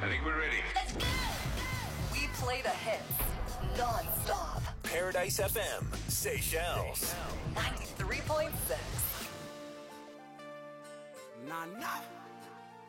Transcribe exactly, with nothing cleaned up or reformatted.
I think we're ready. Let's go! We play the hits non-stop. Paradise F M, Seychelles. ninety-three point six. Nah, nah.